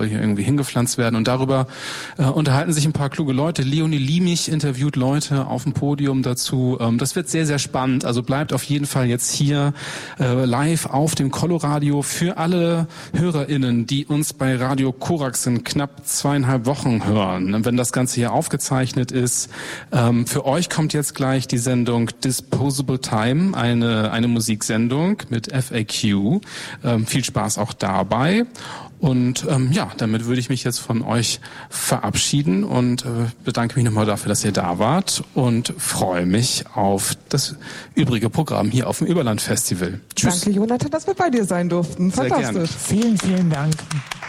hier irgendwie hingepflanzt werden. Und darüber unterhalten sich ein paar kluge Leute. Leonie Liemich interviewt Leute auf dem Podium dazu. Das wird sehr, sehr spannend. Also bleibt auf jeden Fall jetzt hier live auf dem Coloradio für alle HörerInnen, die uns bei Radio Korax in knapp 2,5 Wochen hören. Wenn das Ganze hier aufgezeichnet ist, für euch kommt jetzt gleich die Sendung Disposable Time, eine Musiksendung mit FAQ. Viel Spaß auch dabei. Und damit würde ich mich jetzt von euch verabschieden und bedanke mich nochmal dafür, dass ihr da wart und freue mich auf das übrige Programm hier auf dem Überland Festival. Tschüss. Danke, Jonathan, dass wir bei dir sein durften. Fantastisch. Sehr gerne. Vielen, vielen Dank.